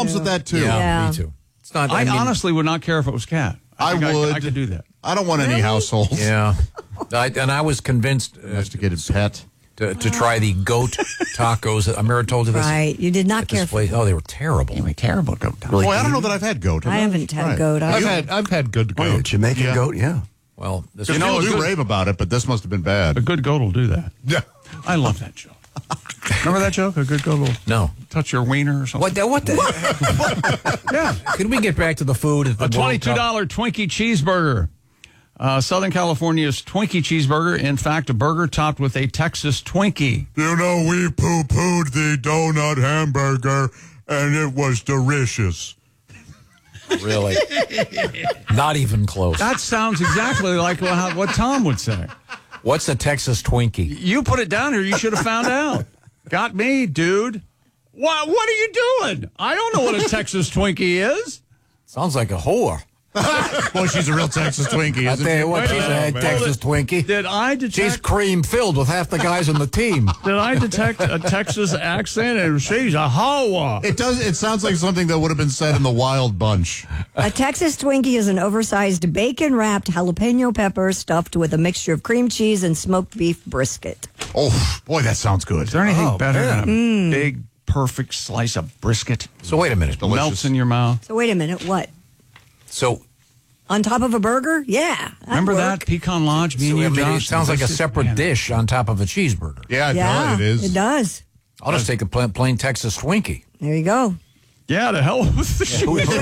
qualms with that, too. Yeah, me too. It's not. I honestly would not care if it was cat. I would. I could do that. I don't want any households. Yeah. I was convinced Domesticated pet. to try the goat tacos. Amira told you this. Right. You did not At care this for place. Oh, they were terrible. Terrible goat. Boy, I don't know that I've had goat. I haven't had goat. I've had good Oh, yeah, goat. Jamaican Yeah. goat, yeah. Well, this Because know, people a do good- rave about it, but this must have been bad. A good goat will do that. Yeah. I love that joke. Remember that joke? A good goat will no. touch your wiener or something. What the? Yeah. Can we get back to the food? At the A World Cup? $22 Twinkie cheeseburger. Southern California's Twinkie cheeseburger. In fact, a burger topped with a Texas Twinkie. You know, we poo-pooed the donut hamburger, and it was delicious. Really? Not even close. That sounds exactly like what Tom would say. What's a Texas Twinkie? You put it down here. You should have found out. Got me, dude. What are you doing? I don't know what a Texas Twinkie is. Sounds like a whore. Boy, she's a real Texas Twinkie, I isn't tell she? you what, she's a Texas Twinkie. Did I detect? She's cream filled with half the guys on the team. Did I detect a Texas accent? And she's a hoa. It does. It sounds like something that would have been said in the Wild Bunch. A Texas Twinkie is an oversized bacon-wrapped jalapeno pepper stuffed with a mixture of cream cheese and smoked beef brisket. Oh, boy, that sounds good. Is there anything better than a big, perfect slice of brisket? So wait a minute. Melts in your mouth. So wait a minute, what? So On top of a burger? Yeah. that'd Remember work. that? Pecan Lodge, me and I you, mean, it Josh. sounds like a This is- separate man, dish on top of a cheeseburger. Yeah, Yeah, no, it is. It does. I'll just take a plain Texas Twinkie. There you go. Yeah, the hell with the Who needs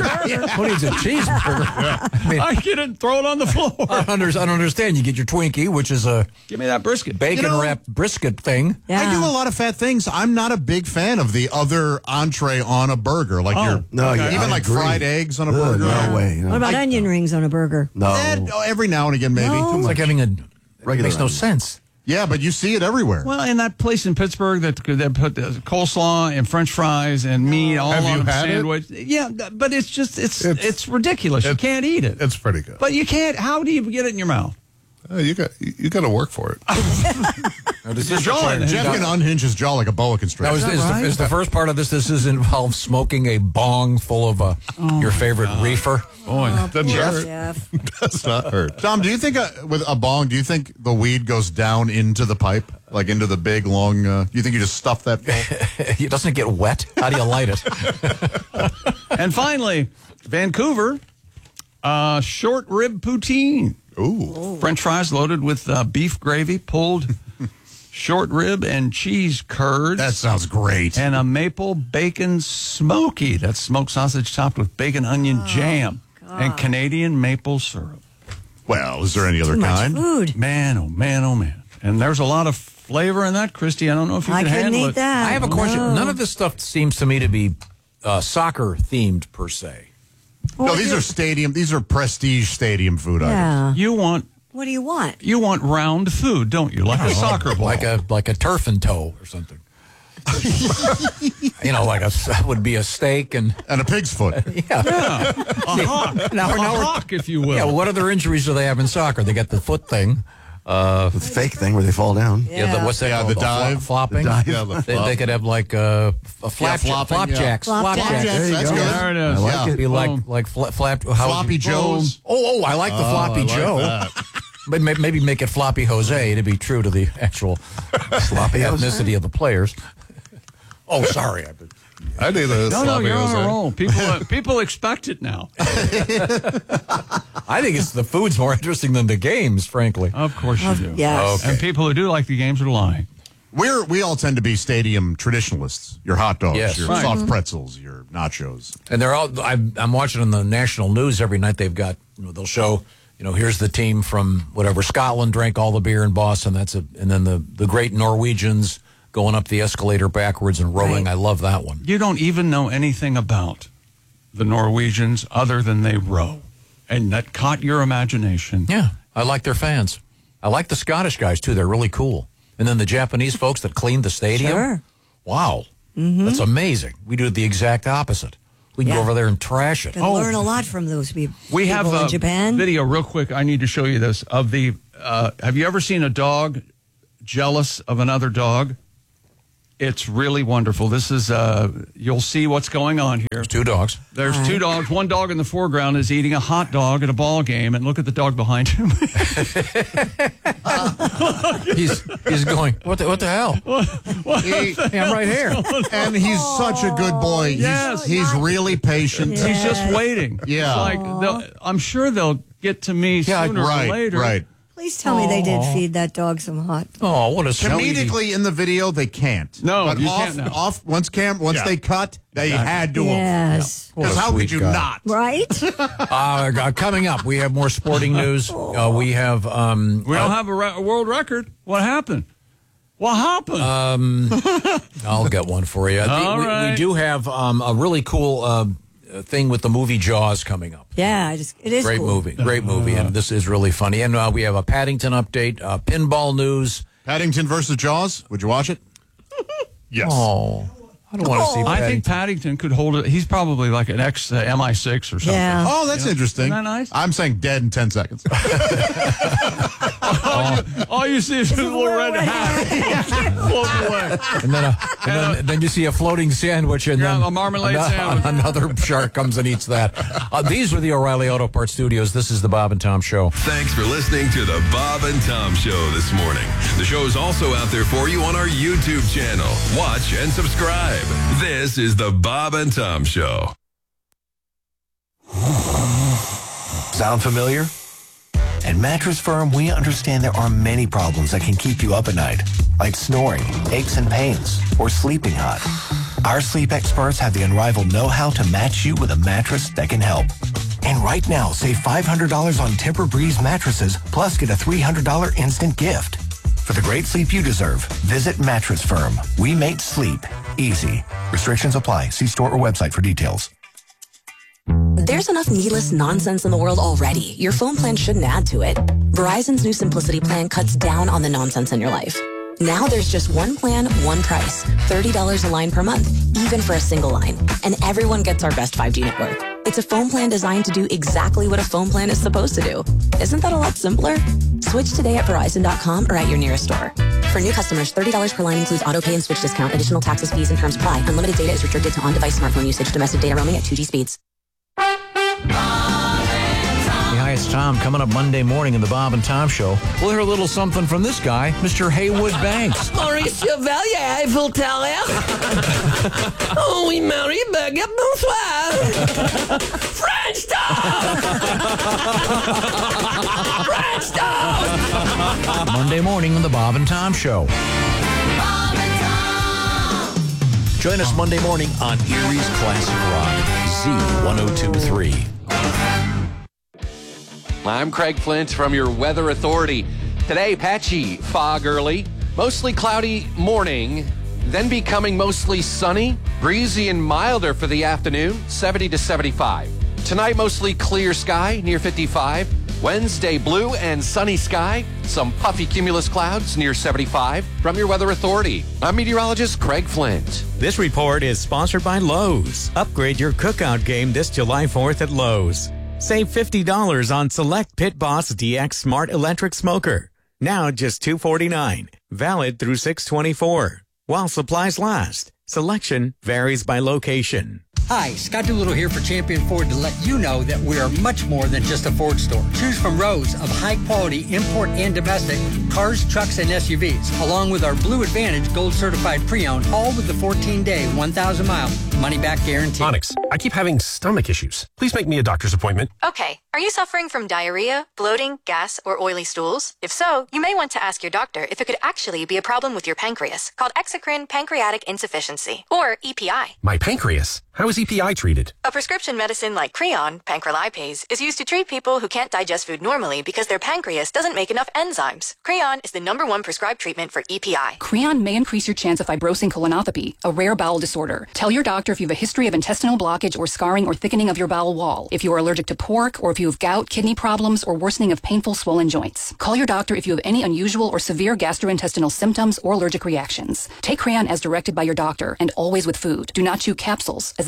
a cheeseburger? I mean, I get it and throw it on the floor. I don't understand. You get your Twinkie, which is a Give me that brisket. bacon-wrapped brisket thing. Yeah. I do a lot of fat things. I'm not a big fan of the other entree on a burger, like your No, yeah, even I like agree. fried eggs on a Ugh, burger. no way. What about onion rings on a burger? No. Every now and again, maybe. No. It's like having a Regular makes no onion. sense. Yeah, but you see it everywhere. Well, in that place in Pittsburgh that put the coleslaw and French fries and meat all Have on you a had it? sandwich. Yeah, but it's ridiculous. You can't eat it. It's pretty good. But you can't. How do you get it in your mouth? You got to work for it. Now, does Your this jaw require- Jeff can unhinge his jaw like a boa Now, constrictor. is the first part of this involve smoking a bong full of your favorite reefer? Boy, Doesn't hurt. Jeff. Does not hurt. Tom, do you think with a bong, do you think the weed goes down into the pipe, like into the big long? Do you think you just stuff that full? Doesn't it get wet? How do you light it? And finally, Vancouver, short rib poutine. Ooh, French fries loaded with beef gravy, pulled short rib and cheese curds. that sounds great. And a maple bacon smoky. That's smoked sausage topped with bacon onion jam and Canadian maple syrup. Well, is there any other Too much kind? food. Man, oh man, oh man. And there's a lot of flavor in that, Christy. I don't know if you I can couldn't handle eat it. that. I have a question. No. None of this stuff seems to me to be soccer themed per se. No, these are stadium. These are prestige stadium food items. Yeah. You want What do you want? round food, don't you? Like a soccer ball. like a turf and toe or something. That would be a steak and And a pig's foot. a hawk. Now- a now we're- hawk, if you will. yeah. Well, what other injuries do they have in soccer? They got the foot thing. The fake thing where they fall down. Yeah. What's that? Yeah, called? the dive. Flopping. The dive. Yeah, the They could have like a flopping, yeah. flapjacks. Flapjacks. There you That's go. good. There it is. I like Yeah. it. Be like Boom. flap. Floppy Joes. Oh, I like the floppy Joe. that. But maybe make it floppy Jose to be true to the actual Sloppy Jose? ethnicity of the players. Oh, sorry. I need a No, sloppy you're on Jose. a roll. People expect it now. I think it's the food's more interesting than the games, frankly. Of course you do. Yes. Okay. And people who do like the games are lying. We all tend to be stadium traditionalists. Your hot dogs, Yes. your Right. soft pretzels, your nachos. And they're all. I'm watching on the national news every night. They've got. They'll show. Here's the team from whatever Scotland drank all the beer in Boston. And then the great Norwegians going up the escalator backwards and rowing. Right. I love that one. You don't even know anything about the Norwegians other than they row. And that caught your imagination. Yeah, I like their fans. I like the Scottish guys too. They're really cool. And then the Japanese folks that cleaned the stadium. Sure. Wow, that's amazing. We do the exact opposite. We can go Yeah. over there and trash it. Could learn a lot from those people. We have in a Japan. video real quick. I need to show you this. Of the, have you ever seen a dog jealous of another dog? It's really wonderful. This is, you'll see what's going on here. There's 2 dogs. There's 2 dogs. One dog in the foreground is eating a hot dog at a ball game, and look at the dog behind him. He's going, what the hell? Hey, I'm right here. And he's such a good boy. Yes. He's really patient. Yeah. He's just waiting. Yeah. It's like, I'm sure they'll get to me sooner or later. Right. Please tell me they did feed that dog some hot. Oh, what a sweetie. Comedically in the video, they can't. No, but you off, can't now. off once they cut, they had to. Yes. Because how could you not? Right? Coming up, we have more sporting news. We have... We don't have a world record. What happened? What happened? I'll get one for you. All right. We do have a really cool thing with the movie Jaws coming up. Yeah, it is Great cool. movie, and this is really funny. And we have a Paddington update, pinball news. Paddington versus Jaws. Would you watch it? Yes. Oh, I don't want to see I Paddington. think Paddington could hold it. He's probably like an ex-MI6 or something. Yeah. Oh, that's interesting. Isn't that nice? I'm saying dead in 10 seconds. All you see is a little red hat floating away. And then you see a floating sandwich, and then a marmalade sandwich. Another shark comes and eats that. These were the O'Reilly Auto Parts Studios. This is the Bob and Tom Show. Thanks for listening to the Bob and Tom Show this morning. The show is also out there for you on our YouTube channel. Watch and subscribe. This is the Bob and Tom Show. Sound familiar? At Mattress Firm, we understand there are many problems that can keep you up at night, like snoring, aches and pains, or sleeping hot. Our sleep experts have the unrivaled know-how to match you with a mattress that can help. And right now, save $500 on Tempur-Breeze mattresses, plus get a $300 instant gift. For the great sleep you deserve, visit Mattress Firm. We make sleep easy. Restrictions apply. See store or website for details. There's enough needless nonsense in the world already. Your phone plan shouldn't add to it. Verizon's new Simplicity plan cuts down on the nonsense in your life. Now there's just one plan, one price. $30 a line per month, even for a single line. And everyone gets our best 5G network. It's a phone plan designed to do exactly what a phone plan is supposed to do. Isn't that a lot simpler? Switch today at Verizon.com or at your nearest store. For new customers, $30 per line includes auto pay and switch discount. Additional taxes, fees, and terms apply. Unlimited data is restricted to on-device smartphone usage. Domestic data roaming at 2G speeds. Hi, it's Tom. Coming up Monday morning in the Bob and Tom Show, we'll hear a little something from this guy, Mr. Haywood Banks. Maurice Chevalier, Eiffel Tower. Oh, oui, Marie, burger, bonsoir. French toast! French toast! Monday morning in the Bob and Tom Show. Bob and Tom. Join us Monday morning on Erie's Classic Rock, Z1023. I'm Craig Flint from your Weather Authority. Today, patchy fog early, mostly cloudy morning, then becoming mostly sunny, breezy and milder for the afternoon, 70 to 75. Tonight, mostly clear sky, near 55. Wednesday, blue and sunny sky, some puffy cumulus clouds near 75. From your Weather Authority, I'm meteorologist Craig Flint. This report is sponsored by Lowe's. Upgrade your cookout game this July 4th at Lowe's. Save $50 on select Pit Boss DX Smart Electric Smoker. Now just $249. Valid through 6/24. While supplies last. Selection varies by location. Hi, Scott Doolittle here for Champion Ford to let you know that we are much more than just a Ford store. Choose from rows of high-quality import and domestic cars, trucks, and SUVs, along with our Blue Advantage Gold Certified Pre-Owned, all with the 14-day, 1,000-mile money-back guarantee. Onyx, I keep having stomach issues. Please make me a doctor's appointment. Okay, are you suffering from diarrhea, bloating, gas, or oily stools? If so, you may want to ask your doctor if it could actually be a problem with your pancreas, called exocrine pancreatic insufficiency, or EPI. My pancreas? How is EPI treated? A prescription medicine like Creon, pancrelipase, is used to treat people who can't digest food normally because their pancreas doesn't make enough enzymes. Creon is the #1 prescribed treatment for EPI. Creon may increase your chance of fibrosing colonopathy, a rare bowel disorder. Tell your doctor if you have a history of intestinal blockage or scarring or thickening of your bowel wall, if you are allergic to pork, or if you have gout, kidney problems, or worsening of painful swollen joints. Call your doctor if you have any unusual or severe gastrointestinal symptoms or allergic reactions. Take Creon as directed by your doctor and always with food. Do not chew capsules, as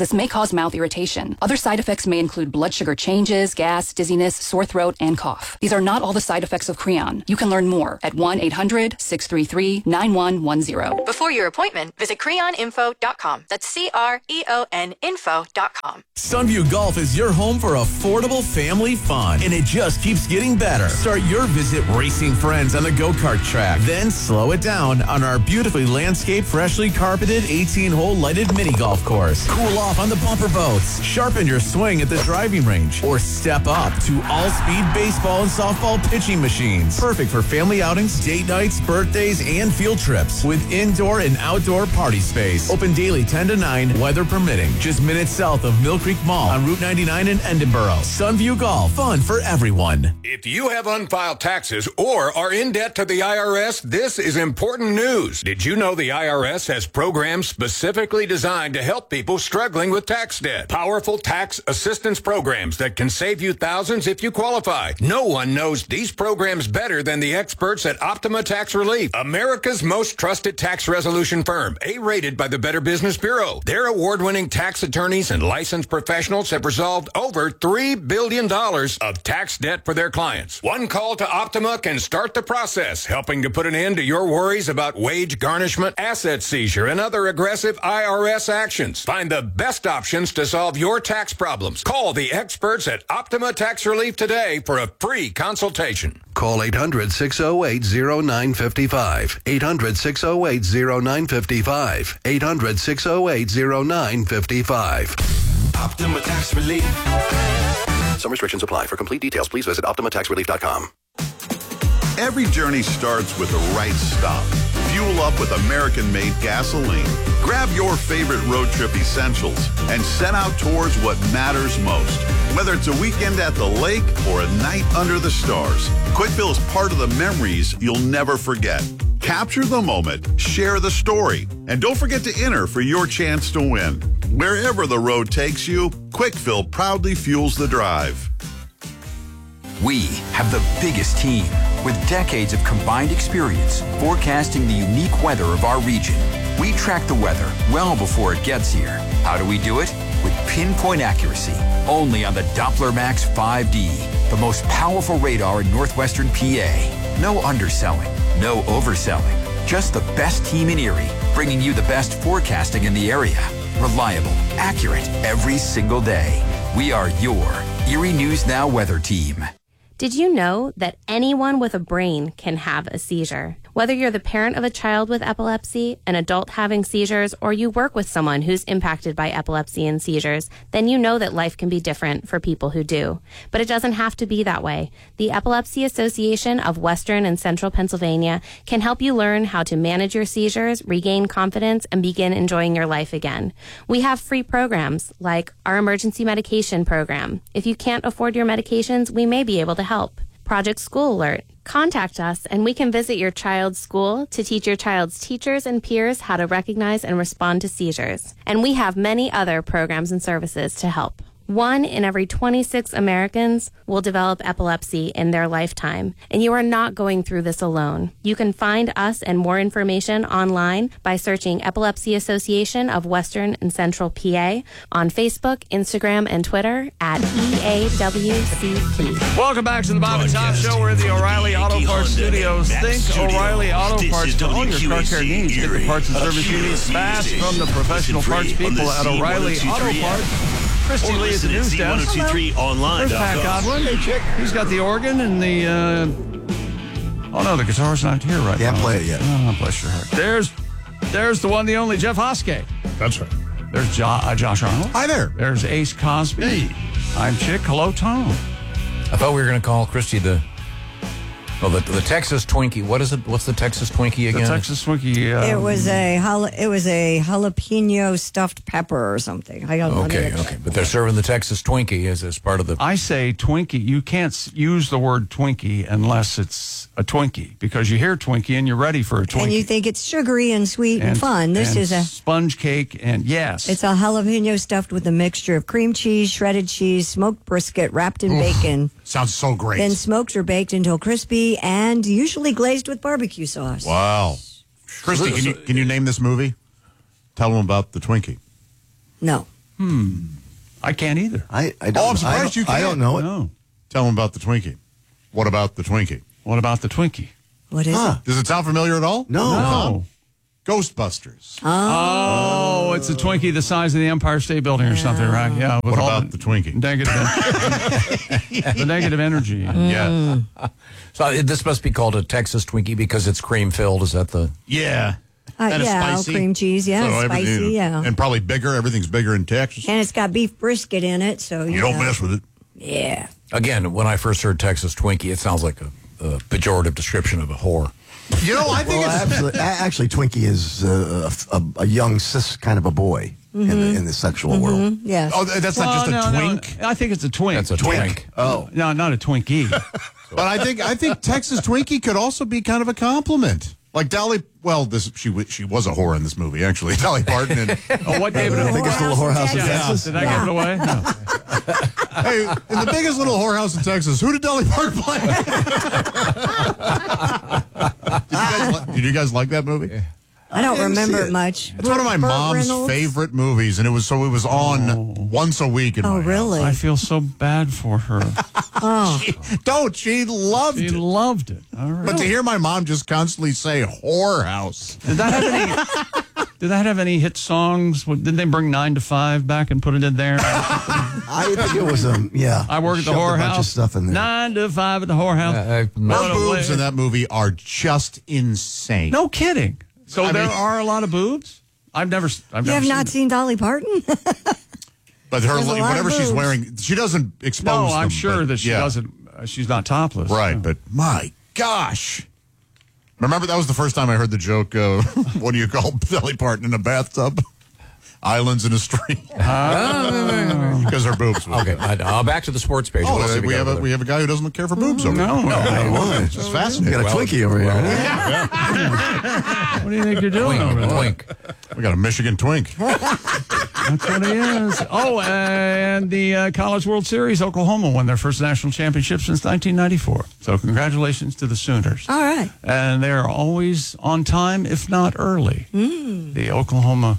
this may cause mouth irritation. Other side effects may include blood sugar changes, gas, dizziness, sore throat, and cough. These are not all the side effects of Creon. You can learn more at 1-800-633-9110. Before your appointment, visit creoninfo.com. That's CREON info.com. Sunview Golf is your home for affordable family fun, and it just keeps getting better. Start your visit racing friends on the go-kart track, then slow it down on our beautifully landscaped, freshly carpeted 18-hole lighted mini golf course. Cool off on the bumper boats, sharpen your swing at the driving range, or step up to all-speed baseball and softball pitching machines. Perfect for family outings, date nights, birthdays, and field trips with indoor and outdoor party space. Open daily 10 to 9, weather permitting. Just minutes south of Mill Creek Mall on Route 99 in Edinburgh. Sunview Golf, fun for everyone. If you have unfiled taxes or are in debt to the IRS, this is important news. Did you know the IRS has programs specifically designed to help people struggling with tax debt? Powerful tax assistance programs that can save you thousands if you qualify. No one knows these programs better than the experts at Optima Tax Relief, America's most trusted tax resolution firm, A-rated by the Better Business Bureau. Their award-winning tax attorneys and licensed professionals have resolved over $3 billion of tax debt for their clients. One call to Optima can start the process, helping to put an end to your worries about wage garnishment, asset seizure, and other aggressive IRS actions. Find the best options to solve your tax problems. Call the experts at Optima Tax Relief today for a free consultation. Call 800-608-0955. 800-608-0955. 800-608-0955. Optima Tax Relief. Some restrictions apply. For complete details, please visit OptimaTaxRelief.com. Every journey starts with the right stop. Fuel up with American-made gasoline. Grab your favorite road trip essentials and set out towards what matters most. Whether it's a weekend at the lake or a night under the stars, Quickfill is part of the memories you'll never forget. Capture the moment, share the story, and don't forget to enter for your chance to win. Wherever the road takes you, Quickfill proudly fuels the drive. We have the biggest team with decades of combined experience forecasting the unique weather of our region. We track the weather well before it gets here. How do we do it? With pinpoint accuracy, only on the Doppler Max 5D, the most powerful radar in northwestern PA. No underselling, no overselling, just the best team in Erie, bringing you the best forecasting in the area. Reliable, accurate, every single day. We are your Erie News Now weather team. Did you know that anyone with a brain can have a seizure? Whether you're the parent of a child with epilepsy, an adult having seizures, or you work with someone who's impacted by epilepsy and seizures, then you know that life can be different for people who do. But it doesn't have to be that way. The Epilepsy Association of Western and Central Pennsylvania can help you learn how to manage your seizures, regain confidence, and begin enjoying your life again. We have free programs like our emergency medication program. If you can't afford your medications, we may be able to help. Project School Alert. Contact us and we can visit your child's school to teach your child's teachers and peers how to recognize and respond to seizures. And we have many other programs and services to help. 1 in every 26 Americans will develop epilepsy in their lifetime, and you are not going through this alone. You can find us and more information online by searching Epilepsy Association of Western and Central PA on Facebook, Instagram, and Twitter at EAWCP. Welcome back to the Bob and Tom Show. We're in the O'Reilly Auto Parts Studios. Think O'Reilly Auto Parts for all your car care needs. Get the parts and service you need fast from the professional parts people at O'Reilly Auto Parts. Christy Lee is the news desk. Online. There's Pat Godwin. Hey, chick. He's got the organ and the. Oh no, the guitar's not here right now. Can't play it yet. Oh, bless your heart. There's the one, the only Jeff Hoskey. That's right. There's Josh Arnold. Hi there. There's Ace Cosby. Hey. I'm Chick. Hello, Tom. I thought we were going to call Christy the Texas Twinkie. What is it? What's the Texas Twinkie again? The Texas Twinkie. It was a jalapeno stuffed pepper or something. Okay. But they're serving the Texas Twinkie as part of the. I say Twinkie. You can't use the word Twinkie unless it's a Twinkie, because you hear Twinkie and you're ready for a Twinkie. And you think it's sugary and sweet and fun. This is a sponge cake, and yes, it's a jalapeno stuffed with a mixture of cream cheese, shredded cheese, smoked brisket wrapped in bacon. Sounds so great. Then smoked or baked until crispy and usually glazed with barbecue sauce. Wow. Christy, can you name this movie? Tell them about the Twinkie. No. I can't either. I don't, I'm surprised you can't. I don't know it. No. Tell them about the Twinkie. What about the Twinkie? What about the Twinkie? What is it? Does it sound familiar at all? No. Ghostbusters. Oh, it's a Twinkie the size of the Empire State Building or something, right? Yeah. What about the Twinkie? Negative, the negative energy. Yeah. So this must be called a Texas Twinkie because it's cream filled. Is that the? Yeah. And it's spicy. Cream cheese, So spicy, everything- yeah. And probably bigger. Everything's bigger in Texas. And it's got beef brisket in it, so You don't mess with it. Yeah. Again, when I first heard Texas Twinkie, it sounds like a pejorative description of a whore. You know, I think actually, Twinkie is a young cis kind of a boy in the sexual world. Yes. Oh, that's not just a twink. No, I think it's a twink. That's a twink. Oh, no, not a Twinkie. But I think Texas Twinkie could also be kind of a compliment. Like Dolly, well, she was a whore in this movie, actually. Dolly Parton. And, what gave it the biggest little whorehouse in Texas? Did I give it away? No. Hey, in the biggest little whorehouse in Texas, who did Dolly Parton play? Did you guys like that movie? I don't remember it much. It's one of my Burt mom's Reynolds? favorite movies, and it was on once a week. In my house. Really? I feel so bad for her. She loved it. She loved it. All right. But to hear my mom just constantly say whorehouse. Did that have any hit songs? Did they bring 9 to 5 back and put it in there? I think it was I work at the shoved a whorehouse. bunch of stuff in there. 9 to 5 at the whorehouse. Her boobs in that movie are just insane. No kidding. So I there mean- are a lot of boobs. I've never You have not seen Dolly Parton? But her There's a lot whatever of she's boobs. wearing, she doesn't expose No, them. I'm sure but, that she doesn't. She's not topless. Right, but my gosh. Remember, that was the first time I heard the joke, what do you call Dolly Parton in a bathtub? Islands in a stream. Because her boobs. Okay, back to the sports page. Oh, What else have we got have over a there? guy who doesn't care for boobs over No, there. It's just fascinating. You got a Twinkie over here. What do you think you're doing over there? Twink. We got a Michigan twink. That's what he is. Oh, and the College World Series, Oklahoma won their first national championship since 1994. So congratulations to the Sooners. All right. And they're always on time, if not early. The Oklahoma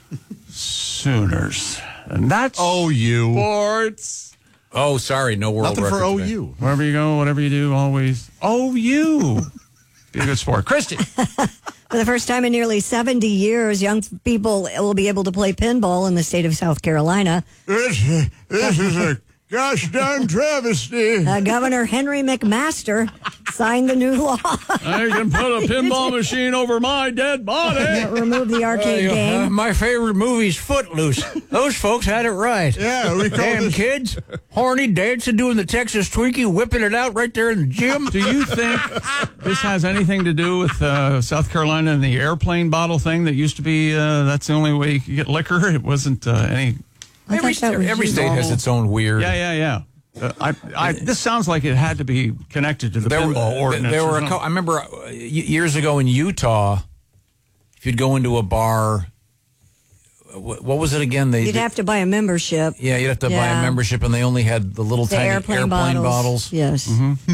Sooners. And that's OU. sports. Oh, sorry, no world Nothing for record today. OU. Wherever you go, whatever you do, always OU. Be a good sport. Christy. For the first time in nearly 70 years, young people will be able to play pinball in the state of South Carolina. This is a gosh darn travesty. Governor Henry McMaster signed the new law. I can put a pinball machine over my dead body. Remove the arcade game. My favorite movie's Footloose. Those folks had it right. Yeah, we call Damn this- kids, horny dancing, doing the Texas Twinkie, whipping it out right there in the gym. Do you think this has anything to do with South Carolina and the airplane bottle thing that used to be that's the only way you could get liquor? It wasn't any... Every state has its own weird. Yeah. This sounds like it had to be connected to the pinball ordinance. There or were something. I remember years ago in Utah, if you'd go into a bar, what was it again? You'd have to buy a membership. Yeah, you'd have to buy a membership, and they only had the little The tiny airplane bottles. Yes.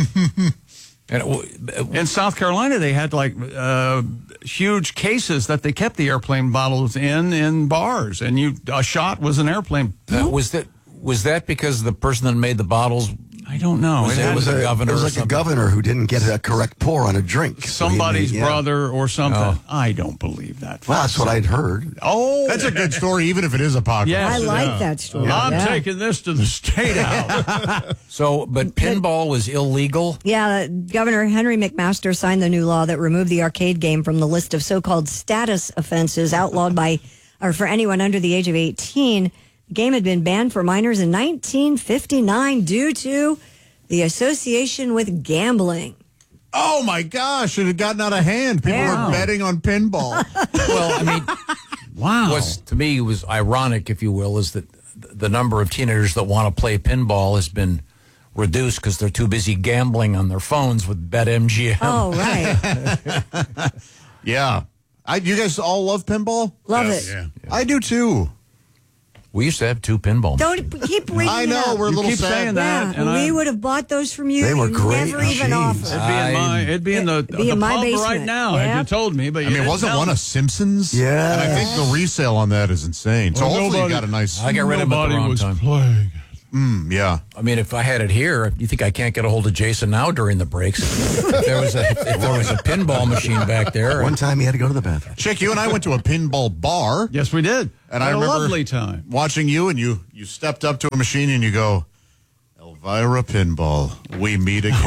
And in South Carolina, they had like huge cases that they kept the airplane bottles in bars, and a shot was an airplane. Was that because the person that made the bottles? I don't know. It was a governor. It was like a governor who didn't get a correct pour on a drink. Somebody's So he made- brother or something. Oh. I don't believe that. Well, that's what I'd heard. Oh, That's a good story, even if it is apocryphal. Yes, I it like is. that story. I'm Yeah. taking this to the state house. So, but pinball was illegal. Yeah, Governor Henry McMaster signed the new law that removed the arcade game from the list of so-called status offenses outlawed for anyone under the age of 18. The game had been banned for minors in 1959 due to the association with gambling. Oh my gosh, it had gotten out of hand. People were betting on pinball. Well, I mean, Wow. to me was ironic, if you will, is that the number of teenagers that want to play pinball has been reduced because they're too busy gambling on their phones with BetMGM. Oh, right. Yeah. You guys all love pinball? Love it. I do too. We used to have 2 pinball. Don't keep bringing I it know, up. we're a little sad. saying that, Yeah, and we would have bought those from you. They were You great never even machines. offered. It'd be in the my pub basement. right now. Yep. Had you told me, but I mean, wasn't one of Simpsons? Yeah. And I think the resale on that is insane. So Well, hopefully nobody- you got a nice... I got rid of it at the wrong time. playing. Yeah. I mean, if I had it here, you think I can't get a hold of Jason now during the breaks? If there was a pinball machine back there. One time he had to go to the bathroom. Chick, you and I went to a pinball bar. Yes, we did. And I Had a remember lovely time. watching you, and you stepped up to a machine and you go, Elvira Pinball, we meet again.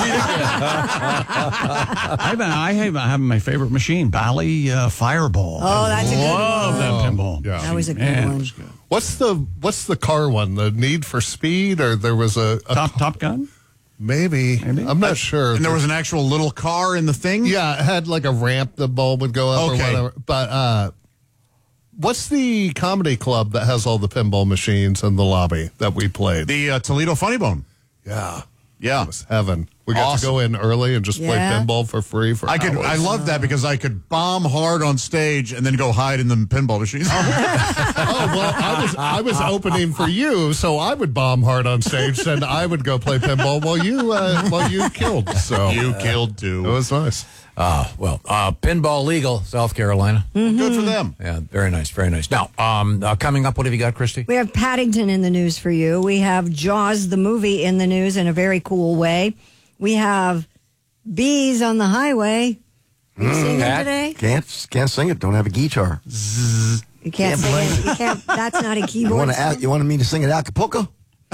I have my favorite machine, Bally Fireball. Oh, that's a good Love one. that pinball. Yeah. That was a good Man, it one. was good. What's the car one? The Need for Speed, or there was a Top Gun? maybe. I'm not sure. And there was an actual little car in the thing? Yeah, it had like a ramp the ball would go up or Okay. whatever. But what's the comedy club that has all the pinball machines in the lobby that we played? The Toledo Funny Bone. Yeah. Yeah. It was heaven. We got Awesome. to go in early and just play Yeah. pinball for free for hours. I loved that because I could bomb hard on stage and then go hide in the pinball machines. Oh, well, I was opening for you, so I would bomb hard on stage, and I would go play pinball while you killed. So You killed too. It was nice. Pinball legal, South Carolina. Good for them. Yeah, very nice, very nice. Now, coming up, what have you got, Christy? We have Paddington in the news for you. We have Jaws, the movie, in the news in a very cool way. We have Bees on the Highway. Are you singing Pat? today? Can't sing it. Don't have a guitar. You can't sing it. You can't. That's not a You keyboard. want me to sing it Acapulco?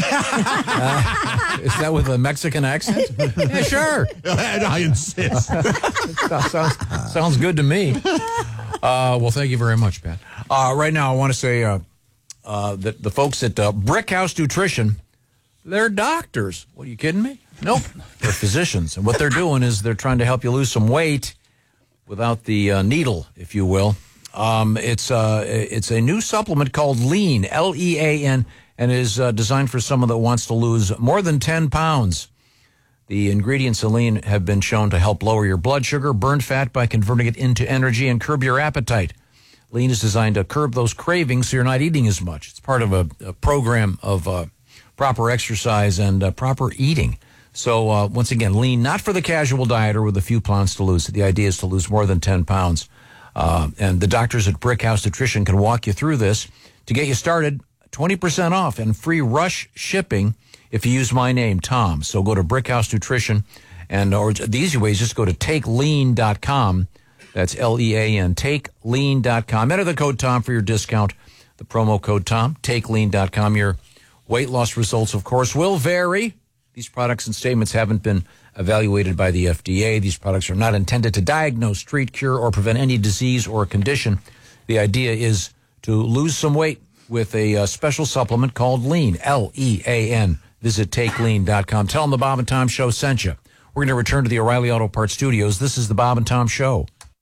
Is that with a Mexican accent? Yeah, sure. I insist. Sounds good to me. Well, thank you very much, Pat. Right now, I want to say that the folks at Brick House Nutrition, they're doctors. What, are you kidding me? Nope. They're physicians. And what they're doing is they're trying to help you lose some weight without the needle, if you will. It's a new supplement called Lean, L-E-A-N, and is designed for someone that wants to lose more than 10 pounds. The ingredients of Lean have been shown to help lower your blood sugar, burn fat by converting it into energy, and curb your appetite. Lean is designed to curb those cravings so you're not eating as much. It's part of a program of proper exercise and proper eating. So, once again, Lean, not for the casual dieter with a few pounds to lose. The idea is to lose more than 10 pounds. And the doctors at Brick House Nutrition can walk you through this. To get you started, 20% off and free rush shipping if you use my name, Tom. So go to Brick House Nutrition, or the easy way is just go to takelean.com. That's L-E-A-N, takelean.com. Enter the code Tom for your discount. The promo code Tom, takelean.com. Your weight loss results, of course, will vary. These products and statements haven't been evaluated by the FDA. These products are not intended to diagnose, treat, cure, or prevent any disease or condition. The idea is to lose some weight with a special supplement called Lean, L-E-A-N. Visit takelean.com. Tell them the Bob and Tom Show sent you. We're going to return to the O'Reilly Auto Parts studios. This is the Bob and Tom Show.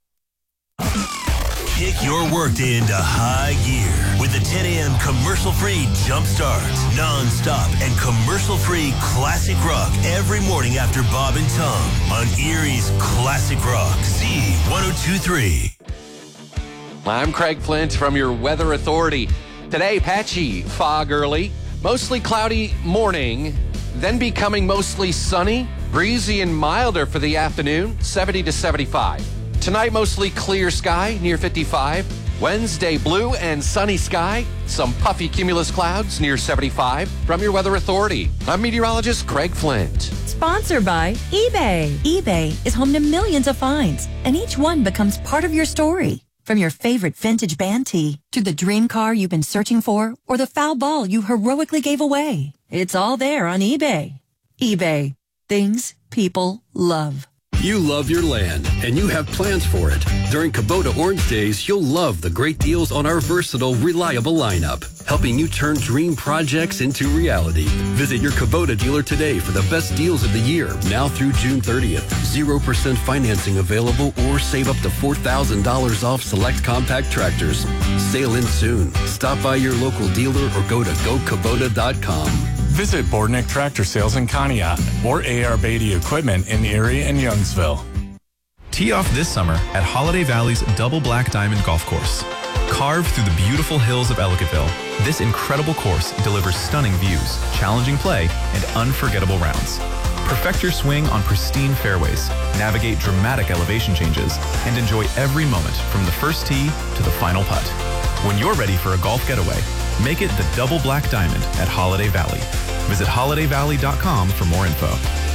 Kick your workday into high gear with the 10 a.m. commercial-free Jump Start. Non-stop and commercial-free classic rock every morning after Bob and Tom on Erie's Classic Rock, Z102.3. I'm Craig Flint from your Weather Authority. Today, patchy fog early, mostly cloudy morning, then becoming mostly sunny, breezy and milder for the afternoon, 70 to 75. Tonight, mostly clear sky, near 55. Wednesday, blue and sunny sky. Some puffy cumulus clouds near 75. From your Weather Authority, I'm meteorologist Craig Flint. Sponsored by eBay. eBay is home to millions of finds, and each one becomes part of your story. From your favorite vintage band tee, to the dream car you've been searching for, or the foul ball you heroically gave away. It's all there on eBay. eBay. Things people love. You love your land, and you have plans for it. During Kubota Orange Days, you'll love the great deals on our versatile, reliable lineup, helping you turn dream projects into reality. Visit your Kubota dealer today for the best deals of the year, now through June 30th. 0% financing available, or save up to $4,000 off select compact tractors. Sail in soon. Stop by your local dealer or go to GoKubota.com. Visit Bordnick Tractor Sales in Conneaut or AR Beatty Equipment in Erie and Youngsville. Tee off this summer at Holiday Valley's Double Black Diamond Golf Course. Carved through the beautiful hills of Ellicottville, this incredible course delivers stunning views, challenging play, and unforgettable rounds. Perfect your swing on pristine fairways, navigate dramatic elevation changes, and enjoy every moment from the first tee to the final putt. When you're ready for a golf getaway, make it the Double Black Diamond at Holiday Valley. Visit holidayvalley.com for more info.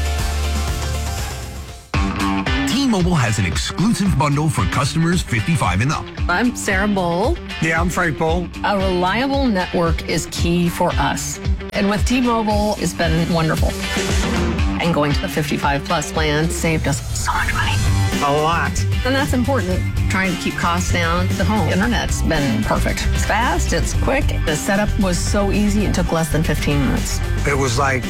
T-Mobile has an exclusive bundle for customers 55 and up. I'm Sarah Bowl. Yeah, I'm Frank Bowl. A reliable network is key for us. And with T-Mobile, it's been wonderful. And going to the 55 plus plan saved us so much money. A lot. And that's important. Trying to keep costs down. The home internet's been perfect. It's fast, it's quick. The setup was so easy, it took less than 15 minutes. It was like,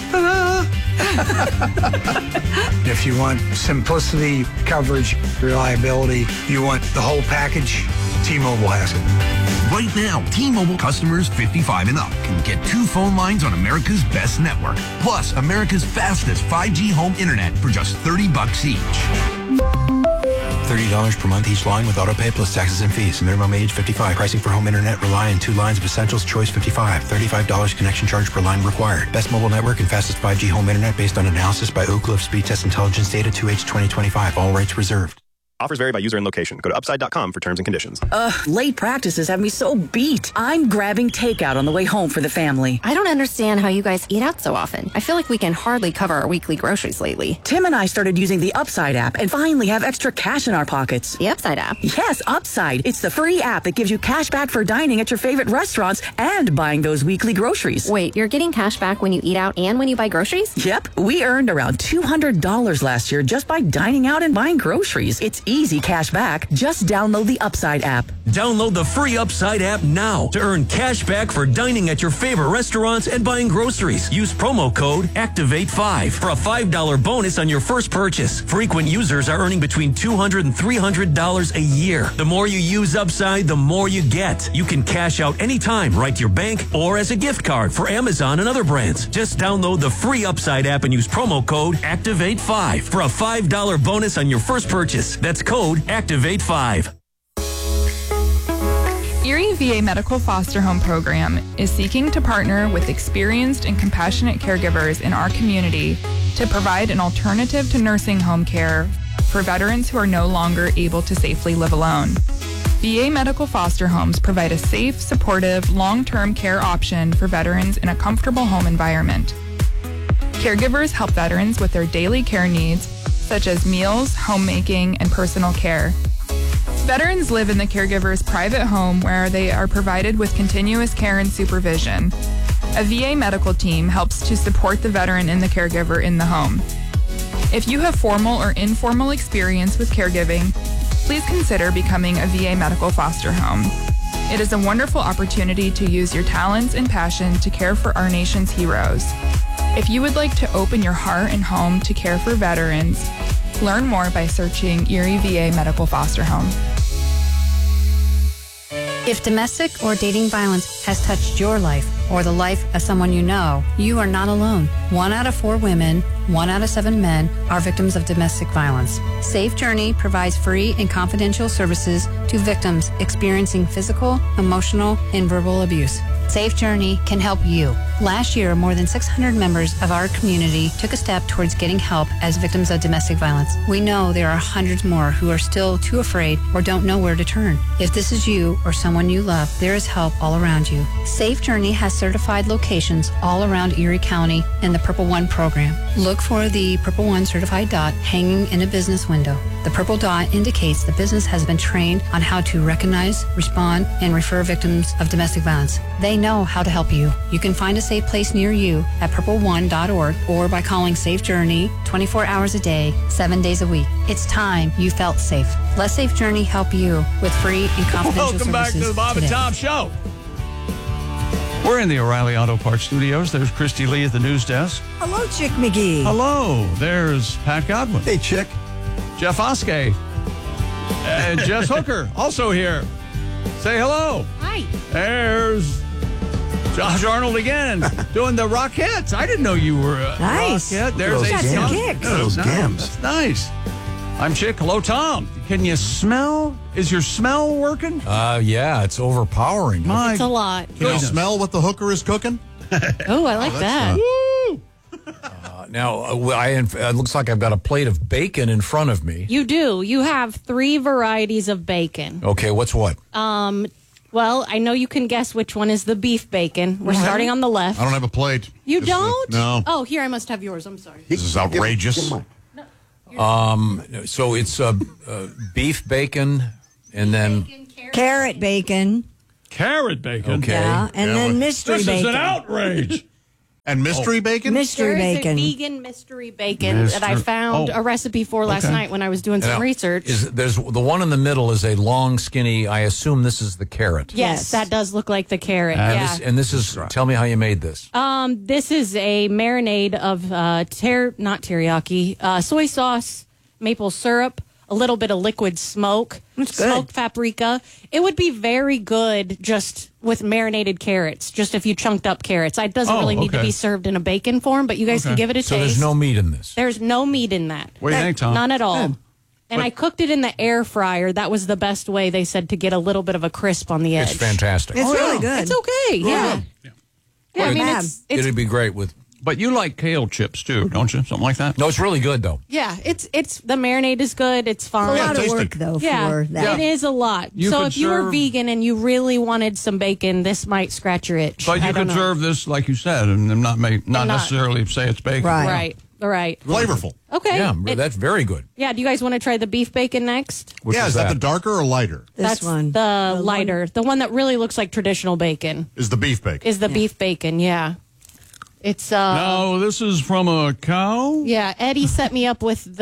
if you want simplicity, coverage, reliability, you want the whole package, T-Mobile has it. Right now, T-Mobile customers 55 and up can get 2 phone lines on America's best network, plus America's fastest 5G home internet for just $30 each. $30 per month each line with autopay plus taxes and fees. Minimum age 55. Pricing for home internet rely on 2 lines of essentials. Choice 55. $35 connection charge per line required. Best mobile network and fastest 5G home internet based on analysis by Oak Cliff Speed Test Intelligence Data 2H 2025. All rights reserved. Offers vary by user and location. Go to upside.com for terms and conditions. Late practices have me so beat. I'm grabbing takeout on the way home for the family. I don't understand how you guys eat out so often. I feel like we can hardly cover our weekly groceries lately. Tim and I started using the Upside app and finally have extra cash in our pockets. The Upside app? Yes, Upside. It's the free app that gives you cash back for dining at your favorite restaurants and buying those weekly groceries. Wait, you're getting cash back when you eat out and when you buy groceries? Yep. We earned around $200 last year just by dining out and buying groceries. It's easy cash back. Just download the Upside app. Download the free Upside app now to earn cash back for dining at your favorite restaurants and buying groceries. Use promo code ACTIVATE5 for a $5 bonus on your first purchase. Frequent users are earning between $200 and $300 a year. The more you use Upside, the more you get. You can cash out anytime right to your bank or as a gift card for Amazon and other brands. Just download the free Upside app and use promo code ACTIVATE5 for a $5 bonus on your first purchase. That's code ACTIVATE5. Erie VA Medical Foster Home Program is seeking to partner with experienced and compassionate caregivers in our community to provide an alternative to nursing home care for veterans who are no longer able to safely live alone. VA Medical Foster Homes provide a safe, supportive, long-term care option for veterans in a comfortable home environment. Caregivers help veterans with their daily care needs, such as meals, homemaking, and personal care. Veterans live in the caregiver's private home where they are provided with continuous care and supervision. A VA medical team helps to support the veteran and the caregiver in the home. If you have formal or informal experience with caregiving, please consider becoming a VA medical foster home. It is a wonderful opportunity to use your talents and passion to care for our nation's heroes. If you would like to open your heart and home to care for veterans, learn more by searching Erie VA Medical Foster Home. If domestic or dating violence has touched your life or the life of someone you know, you are not alone. 1 out of 4 women, 1 out of 7 men are victims of domestic violence. Safe Journey provides free and confidential services to victims experiencing physical, emotional, and verbal abuse. Safe Journey can help you. Last year, more than 600 members of our community took a step towards getting help as victims of domestic violence. We know there are hundreds more who are still too afraid or don't know where to turn. If this is you or someone you love, there is help all around you. Safe Journey has certified locations all around Erie County in the Purple One program. Look for the Purple One certified dot hanging in a business window. The purple dot indicates the business has been trained on how to recognize, respond, and refer victims of domestic violence. They know how to help you. You can find a safe place near you at purpleone.org or by calling Safe Journey 24 hours a day, 7 days a week. It's time you felt safe. Let Safe Journey help you with free and confidential Welcome back to the Bob and Tom Show. We're in the O'Reilly Auto Parts studios. There's Christy Lee at the news desk. Hello, Chick McGee. Hello. There's Pat Godwin. Hey, Chick. Jeff Oskey. And Jess Hooker, also here. Say hello. Hi. There's Josh Arnold again, doing the Rockettes. I didn't know you were a nice. Rockette. There's Those a kicks. Those gams. That's nice. I'm Chick. Hello, Tom. Can you smell? Is your smell working? Yeah, it's overpowering. It's a lot. Can you smell what the hooker is cooking? Oh, I like that. Now, it looks like I've got a plate of bacon in front of me. You do. You have 3 varieties of bacon. Okay, what's what? Well, I know you can guess which one is the beef bacon. We're starting on the left. I don't have a plate. You don't? No. Oh, here, I must have yours. I'm sorry. This is outrageous. So it's beef bacon and then carrot bacon. Carrot bacon? Okay. Yeah, and then mystery bacon. This is an outrage. And mystery bacon? Mystery bacon. There's a vegan mystery bacon that I found a recipe for last night when I was doing some research. There's the one in the middle is a long, skinny. I assume this is the carrot. Yes, that does look like the carrot. This is. Tell me how you made this. This is a marinade of not teriyaki, soy sauce, maple syrup, a little bit of liquid smoke, smoked paprika. It would be very good just with marinated carrots, just if you chunked up carrots. It doesn't really need to be served in a bacon form, but you guys can give it a taste. So there's no meat in this? There's no meat in that. What do you think, Tom? None at all. And I cooked it in the air fryer. That was the best way, they said, to get a little bit of a crisp on the edge. It's fantastic. It's really good. It's okay, yeah. Yeah, I mean, it'd be great with... But you like kale chips, too, don't you? Something like that? No, it's really good, though. Yeah, it's the marinade is good. It's fine. It's a lot of work, though, for that. It is a lot. So if you were vegan and you really wanted some bacon, this might scratch your itch. But you could serve this, like you said, and not necessarily say it's bacon. Right. Flavorful. Okay. Yeah, that's very good. Yeah, do you guys want to try the beef bacon next? Is that the darker or lighter? That's the lighter. The one that really looks like traditional bacon. Is the beef bacon. Is the beef bacon, yeah. It's No, this is from a cow? Yeah, Eddie set me up with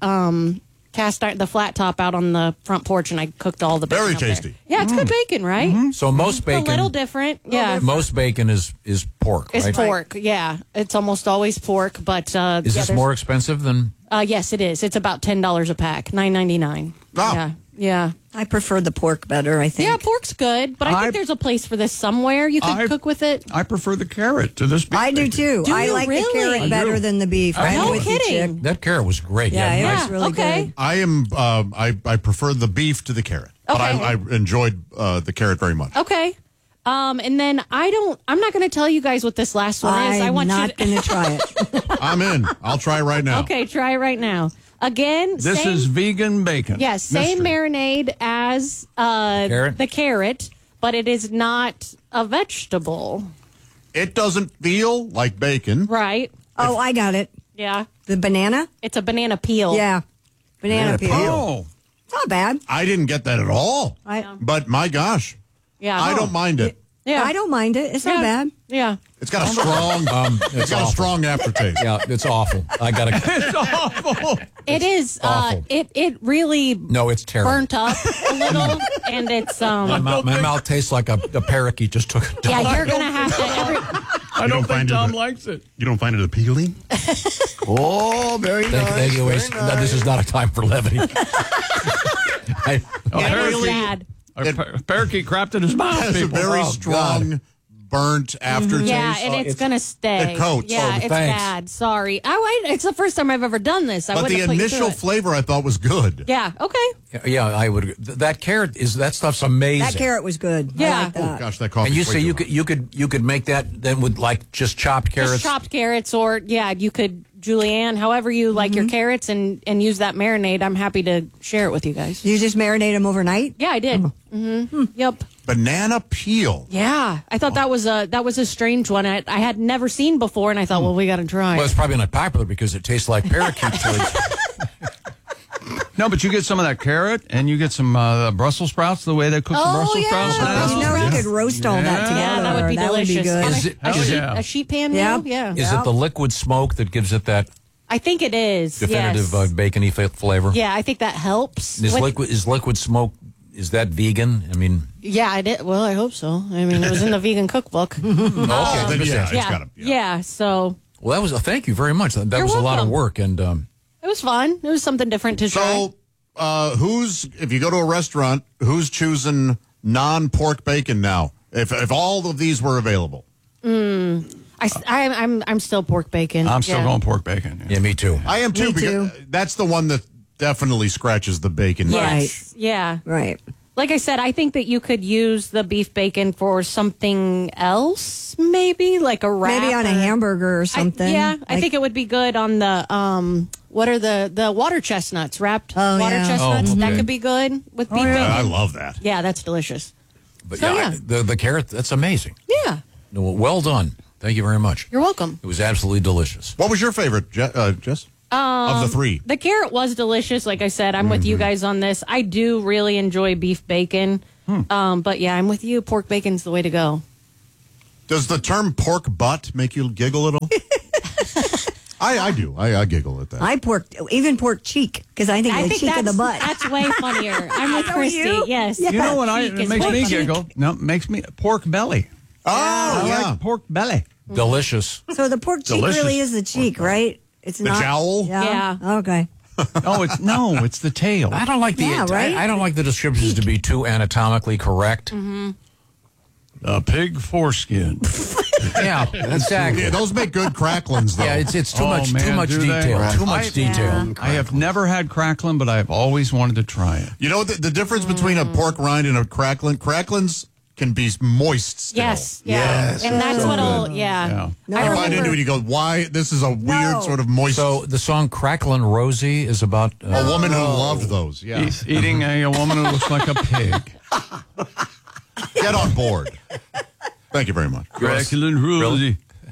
the cast iron, the flat top out on the front porch, and I cooked all the bacon. Very up there. tasty. Yeah, it's good bacon, right? So most bacon... A little different, yeah. Most bacon is pork, right? It's pork, yeah. It's almost always pork, but... is this more expensive than... Yes, it is. It's about $10 a pack, $9.99. Oh. Yeah. I prefer the pork better, I think. Yeah, pork's good, but I think there's a place for this somewhere. You could cook with it. I prefer the carrot to this beef I do, bacon. too. Do I you like really? the carrot better than the beef. No with you, kidding. Chick. That carrot was great. Yeah, it nice. was really good. I am. I prefer the beef to the carrot, but I enjoyed the carrot very much. Okay. And then I'm not going to tell you guys what this last one is. I want not going to try it. I'm in. I'll try right now. Okay, try it right now. Again, This is vegan bacon. Yes, same Mystery. marinade as the carrot, but it is not a vegetable. It doesn't feel like bacon. Right. Oh, I got it. Yeah. The banana? It's a banana peel. Yeah. Banana peel. peel. It's not bad. I didn't get that at all. But my gosh, Yeah. I don't mind it. Yeah. I don't mind it. It's not bad. Yeah. It's got a strong. It's got a strong aftertaste. Yeah, it's awful. I gotta. It's awful. It is. awful. It really. No, it's terrible. Burnt up a little, and it's My mouth tastes like a parakeet just took a Yeah, you're gonna have to. I don't think Tom likes it. You don't find it appealing? Oh, very nice. Thank you. Very No, this is not a time for levity. It's bad. Parakeet crapped in his mouth. It has a very strong, burnt aftertaste. Yeah, and it's going to stay. It coats. Yeah, it's thanks. bad. Sorry. It's the first time I've ever done this. I But wouldn't the have put you initial through it. flavor I thought was good. Yeah, okay. Yeah, I would. That carrot that stuff's amazing. That carrot was good. Yeah. I like that. Oh gosh, that coffee. And you say you could make that then with like just chopped carrots. Just chopped carrots, or you could julienne, however you like your carrots, and use that marinade. I'm happy to share it with you guys. You just marinate them overnight? Yeah, I did. Yep. Banana peel. Yeah, I thought that was a strange one. I had never seen before, and I thought, well, we got to try. Well, it's probably not popular because it tastes like parakeet chili. No, but you get some of that carrot, and you get some Brussels sprouts, the way they cook the Brussels sprouts now. You could roast all that together. Yeah, that would be delicious. Good. A sheet pan meal? Yeah. Is it the liquid smoke that gives it that I think it is. definitive yes. bacony flavor? Yeah, I think that helps. Is liquid smoke, is that vegan? I mean... Yeah, I did. Well, I hope so. I mean, it was in the vegan cookbook. Okay, then, it's gotta, yeah, so... Well, that was thank you very much. That was a lot of work, and it was fun. It was something different to try. So, if you go to a restaurant, who's choosing non-pork bacon now? If all of these were available, I'm still pork bacon. I'm still going pork bacon. Yeah, me too. I am too. Me because too. that's the one that definitely scratches the bacon. Yes. Yeah. Right. Like I said, I think that you could use the beef bacon for something else, maybe like a wrap. Maybe on a hamburger or something. I think it would be good on the what are the water chestnuts, wrapped water chestnuts. That could be good with beef bacon. I love that. Yeah, that's delicious. But So, the carrot, that's amazing. Yeah. No, well done. Thank you very much. You're welcome. It was absolutely delicious. What was your favorite, Jess? Of the three? The carrot was delicious. Like I said, I'm with you guys on this. I do really enjoy beef bacon. But yeah, I'm with you. Pork bacon's the way to go. Does the term pork butt make you giggle a little? I do. I giggle at that. Even pork cheek, because I think the cheek of the butt. That's way funnier. I'm with Christy. Yes. You know what Cheek makes is me cheek. giggle? No, makes me pork belly. Oh, I like pork belly. Delicious. So the pork cheek really is the cheek, right? It's The not jowl? Yeah. Okay. It's the tail. I don't like I don't like the descriptions to be too anatomically correct. A pig foreskin. Yeah, exactly. Yeah, those make good cracklins, though. Yeah, it's too much detail. Right. Too much detail. I have never had cracklin, but I've always wanted to try it. You know the difference between a pork rind and a cracklin? Cracklins can be moist still. Yes. And that's what'll, I bite into it, you go, why? This is a weird sort of moist. So the song Cracklin' Rosie is about a woman who loved those. Yeah. He's eating a woman who looks like a pig. Get on board. Thank you very much. Cracklin' Rosie.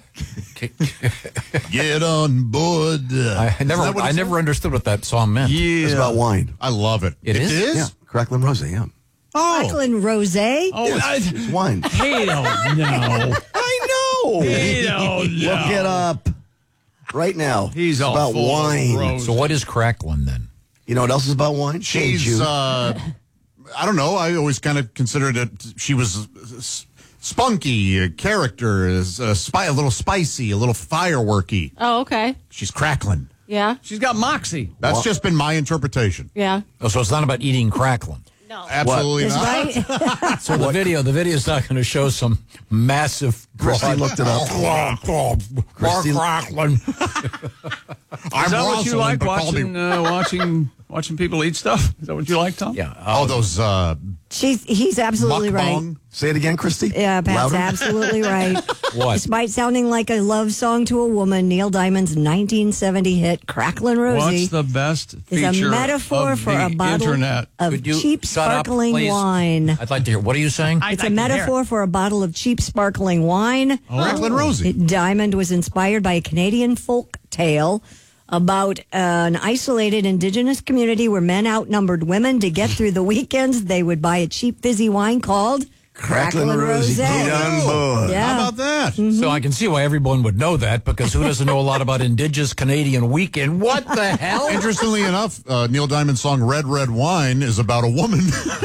Get on board. I never understood what that song meant. It's about wine. I love it. It is? Yeah, Cracklin' Rosé, yeah. Cracklin' Rosé? It's wine. They don't know. I know. They don't know. Look it up right now. He's it's all about full of wine. rose. So what is Cracklin' then? You know what else is about wine? She's, I don't know. I always kind of considered it, she was spunky, a character, is a little spicy, a little fireworky. Oh, okay. She's crackling. Yeah. She's got moxie. That's just been my interpretation. Yeah. Oh, so it's not about eating cracklin'. No. Absolutely not. Right? So the video's not going to show some massive. Christy looked it up. Christy Cracklin'. Is that what you like watching people eat stuff? Is that what you like, Tom? Yeah. Those. He's absolutely right. Say it again, Christy. Yeah, Pat's Louder. absolutely right. What? Despite sounding like a love song to a woman, Neil Diamond's 1970 hit "Cracklin' Rosie" What's the best is feature a metaphor of for the a bottle internet? of cheap shut up, sparkling please? wine. I'd like to hear. What are you saying? It's a metaphor for a bottle of cheap sparkling wine. Cracklin' Rosie. Diamond was inspired by a Canadian folk tale about an isolated indigenous community where men outnumbered women. To get through the weekends, they would buy a cheap fizzy wine called Cracklin' Rosie. Get on board. Yeah. How about that? So I can see why everyone would know that, because who doesn't know a lot about Indigenous Canadian weekend? What the hell? Interestingly enough, Neil Diamond's song "Red Red Wine" is about a woman.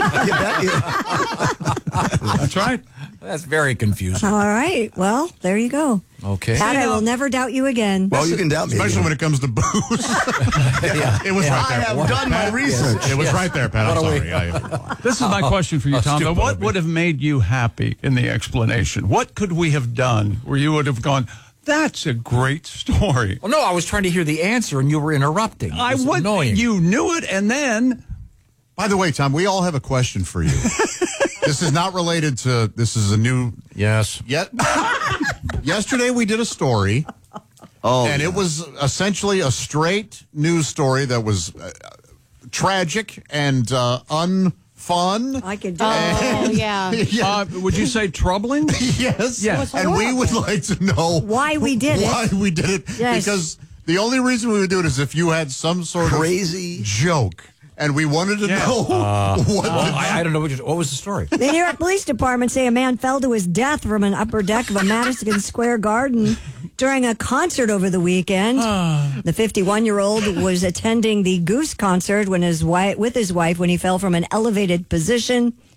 That's right. That's very confusing. All right. Well, there you go. Okay. Pat, I will never doubt you again. Well, you can doubt me. Especially when it comes to booze. It was right there. I have done my research. It was right there, Pat. I'm sorry. This is my question for you, Tom. Now, what would have made you happy in the explanation? What could we have done where you would have gone, that's a great story? Well, no, I was trying to hear the answer, and you were interrupting. I was annoying. You knew it, and then... By the way, Tom, we all have a question for you. This is not related to, this is a new... Yes. Yesterday we did a story, it was essentially a straight news story that was tragic and unfun. I could do it. Yeah. Would you say troubling? Yes. Yes. And we would like to know why we did it. Yes. Because the only reason we would do it is if you had some sort crazy of joke. And we wanted to know I don't know. What was the story? The New York Police Department say a man fell to his death from an upper deck of a Madison Square Garden during a concert over the weekend. The 51-year-old was attending the Goose concert with his wife when he fell from an elevated position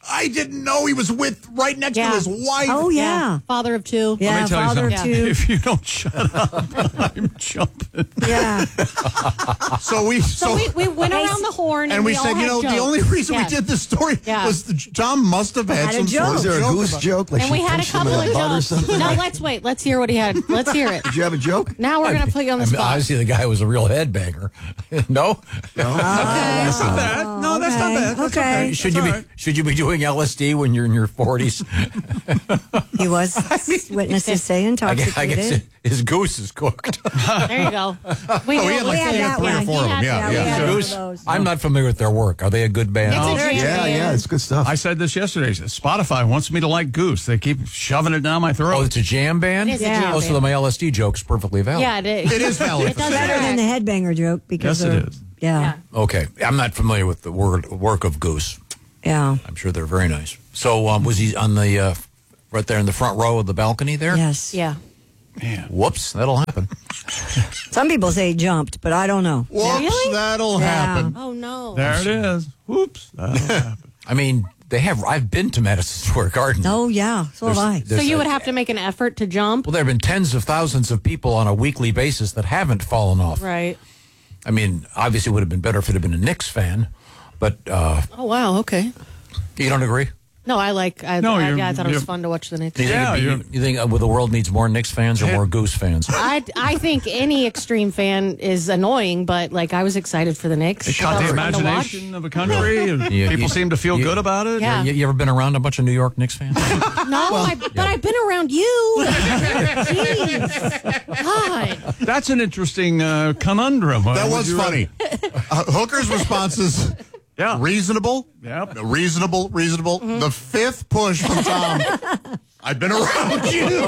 I didn't know he was right next to his wife. Oh, yeah. Father of two. Yeah, Let me tell you father of something. two. If you don't shut up, I'm jumping. Yeah. So we went around the horn and we all said, had the jokes. only reason Yes. we did this story Yeah. was Tom must have had some sort of Was there a goose about- joke? Like And she we had a punched him couple in of the butt or jokes. something? No, let's wait. Let's hear what he had. Let's hear it. Did you have a joke? Now we're going to put you on the spot. Obviously, the guy was a real headbanger. No? That's not bad. No, that's not bad. That's Okay. Should you be doing LSD when you're in your 40s? He was, witnesses say, intoxicated. I guess his goose is cooked. There you go. We he had like had that three or one. four of them. we Yeah. had one of Goose. those. I'm not familiar with their work. Are they a good band? It's a jam band. Yeah, it's good stuff. I said this yesterday. Spotify wants me to like Goose. They keep shoving it down my throat. Oh, it's a jam band? It is a jam Oh, so band. my LSD joke's perfectly valid. Yeah, it is. It is valid. It does Better than the headbanger joke because Yes, it of- is. Yeah. Okay. I'm not familiar with the work of Goose. Yeah. I'm sure they're very nice. So was he on the right there in the front row of the balcony there? Yes. Yeah. Man. Whoops, that'll happen. Some people say he jumped, but I don't know. Whoops, Really? that'll Yeah. happen. Oh, no. There it is. Whoops. That'll happen. I mean, I've been to Madison Square Garden. Oh, yeah. So have I. So you would have to make an effort to jump? Well, there have been tens of thousands of people on a weekly basis that haven't fallen off. Right. I mean, obviously it would have been better if it had been a Knicks fan, but Oh, wow. Okay. you don't agree? No, I thought it was fun to watch the Knicks. Do you think the world needs more Knicks fans or more Goose fans? I think any extreme fan is annoying, but like I was excited for the Knicks. It caught the That was fun to watch. imagination of a country, and Yeah, people seem to feel good about it. Yeah. You ever been around a bunch of New York Knicks fans? No, but I've been around you. Jeez. God. That's an interesting conundrum. That was funny. Hooker's responses. Yeah. Reasonable. Yep. Reasonable. Mm-hmm. The fifth push from Tom. I've been around you.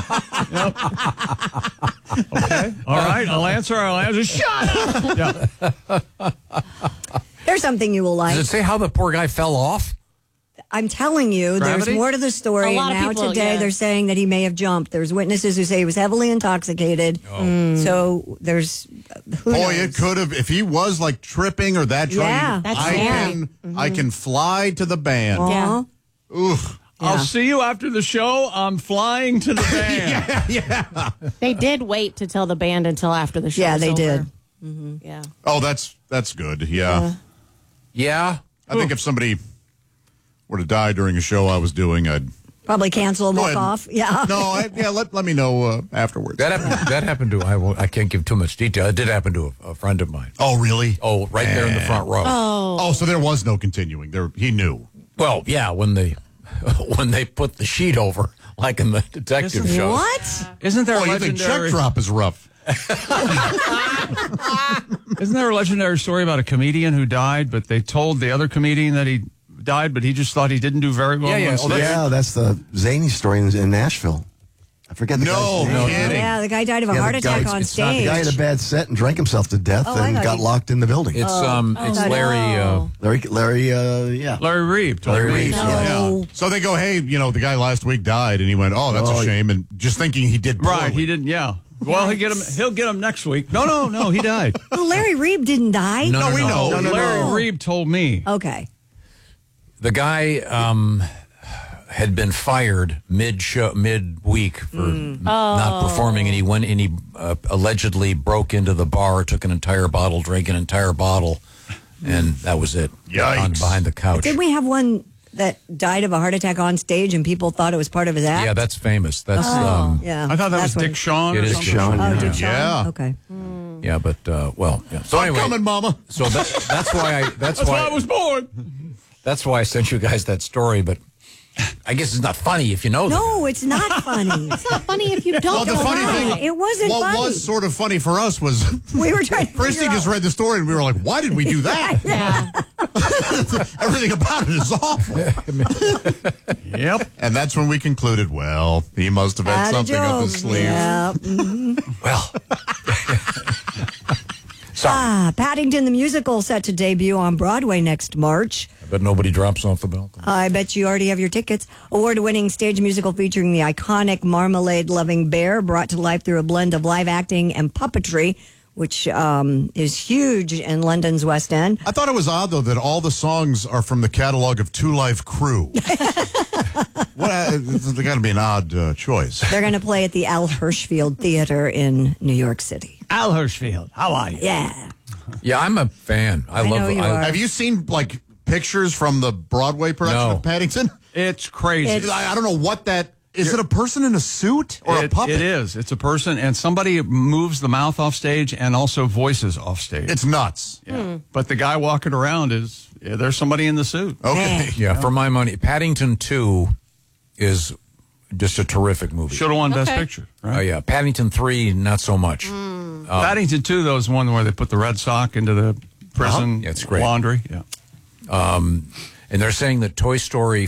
Okay. All right. I'll answer. Shut up. Yeah. Here's something you will like. Does it say how the poor guy fell off? I'm telling you, Gravity? there's more to the story. A lot And of now people, today yeah. they're saying that he may have jumped. There's witnesses who say he was heavily intoxicated. So there's who Boy, knows? it could have. If he was like tripping or that drunk, Yeah, that's I scary. can fly to the band. Aw. Oof. I'll see you after the show. I'm flying to the band. Yeah. They did wait to tell the band until after the show. Yeah, was they over. did. Yeah. Oh, that's good. Yeah. Yeah. I think if somebody were to die during a show I was doing, I'd Probably cancel and Go walk ahead. off. Yeah. no. Let me know afterwards. That happened to I can't give too much detail. It did happen to a friend of mine. Oh, really? Oh, right there in the front row. Oh, so there was no continuing. There, he knew. Well, yeah, when they put the sheet over, like in the detective show. What? Isn't there Oh, a you think legendary? check drop is rough? Isn't there a legendary story about a comedian who died, but they told the other comedian that he died, but he just thought he didn't do very well? Yeah, yeah. on stage? Yeah, that's the zany story in Nashville. I forget the No guy's name. kidding. Yeah, the guy died of a Yeah, heart the guy- attack on it's not the stage. The guy had a bad set and drank himself to death Oh, I and thought got he- locked in the building. It's Larry. Larry, yeah. Larry Reeb. told Larry me. Reeb, No. So they go, hey, the guy last week died, and he went, oh, that's a shame, and just thinking he did poorly. Right, he didn't. Yeah. Well, he'll get him next week. No, he died. Oh, Larry Reeb didn't die? No, we know. Larry Reeb told me. Okay. The guy had been fired midweek for not performing, and he allegedly broke into the bar, took an entire bottle, drank an entire bottle, and that was it. Yikes. Behind the couch. Did we have one that died of a heart attack on stage and people thought it was part of his act? Yeah, that's famous. That's yeah. I thought that That's was Dick what- Shawn. It or is something. Shawn, Oh, yeah. Dick Shawn? Yeah. Okay. yeah, but well, yeah. So I'm anyway, coming, Mama. so that's why That's why I was born. That's why I sent you guys that story, but I guess it's not funny if you know that. No, it's not funny. It's not funny if you don't Well, the know funny why. thing, It wasn't what funny. was sort of funny for us was We were trying to Christy figure just out- read the story, and we were like, why did we do that? Yeah. Everything about it is awful. Yep. And that's when we concluded, well, he must have had Had a something up his joke. sleeve. Yeah. Well, Paddington the Musical set to debut on Broadway next March. but nobody drops off the balcony. I bet you already have your tickets. Award-winning stage musical featuring the iconic marmalade-loving bear brought to life through a blend of live acting and puppetry which is huge in London's West End. I thought it was odd, though, that all the songs are from the catalog of Two Live Crew. There's got to be an odd choice. They're going to play at the Al Hirschfield Theater in New York City. Al Hirschfield, how are you? Yeah. Yeah, I'm a fan. I love it. Have you seen, like, pictures from the Broadway production of Paddington? It's crazy. I don't know what that... Is it a person in a suit or a puppet? It is. It's a person, and somebody moves the mouth off stage and also voices off stage. It's nuts. Yeah. But the guy walking around there's somebody in the suit. Okay. Yeah, for my money, Paddington 2 is just a terrific movie. Should have won Best Picture. Right? Oh, yeah. Paddington 3, not so much. Paddington 2, though, is one where they put the red sock into the prison Yeah, it's great. laundry. Yeah. And they're saying that Toy Story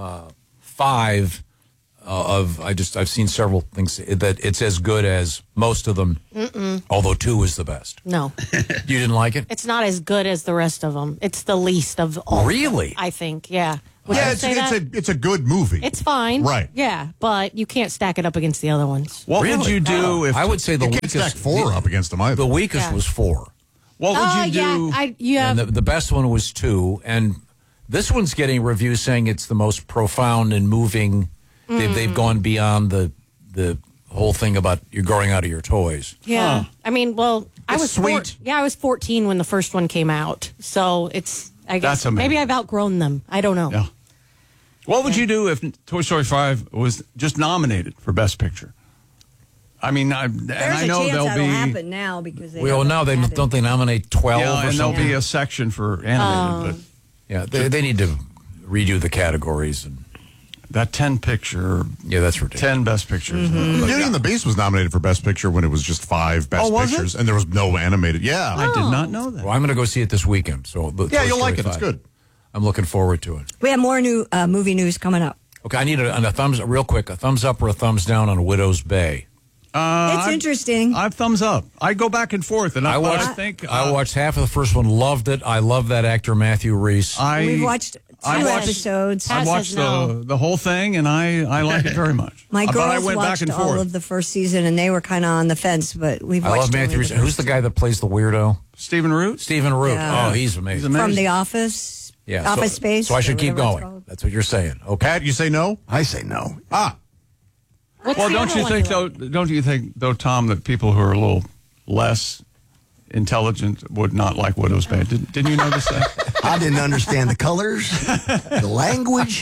5 I've seen several things that it's as good as most of them. Although 2 is the best. No, you didn't like it. it's not as good as the rest of them. It's the least of all. Really? I think. Yeah. Would Yeah, you say that? it's a good movie. It's fine. Right. Yeah, but you can't stack it up against the other ones. What would you do if... I would say the You can't weakest stack 4 up against them either. The weakest Yeah. was 4. What would you do... And the best one was 2, and this one's getting reviews saying it's the most profound and moving. They've gone beyond the whole thing about you growing out of your toys. Yeah. I mean, well, I It's was sweet. I was 14 when the first one came out. So it's, I guess, That's amazing. maybe I've outgrown them. I don't know. Yeah. What would you do if Toy Story 5 was just nominated for Best Picture? I mean, I know chance there'll that'll be... happen now because they Well, now don't they nominate 12 Yeah, or and something? there'll be a section for animated, Yeah, they need to redo the categories. And that 10 picture... Yeah, that's ridiculous. 10 Best Pictures. Beauty and the Beast was nominated for Best Picture when it was just 5 Best was it? Pictures, and there was no animated. Yeah. I did not know that. Well, I'm going to go see it this weekend. So Yeah, you'll like it. It's good. I'm looking forward to it. We have more new movie news coming up. Okay, I need a thumbs real quick. A thumbs up or a thumbs down on Widow's Bay. It's interesting. I thumbs up. I go back and forth, and I watched half of the first one. Loved it. I love that actor Matthew Rhys. We've watched two episodes. I watched the whole thing, and I like it very much. My But girls I went back watched and all forth. of the first season, and they were kind of on the fence. But we've I watched. love Matthew Rhys. Who's the guy that plays the weirdo? Stephen Root. Stephen Root. Yeah. Oh, he's amazing. From The Office. Yeah, Office Space. So I should or keep whatever it's going. called. That's what you're saying. Okay. Pat, you say no? I say no. Well, don't you think though, Tom, that people who are a little less intelligent would not like Widow's Bay? Didn't you notice that? I didn't understand the colors, the language.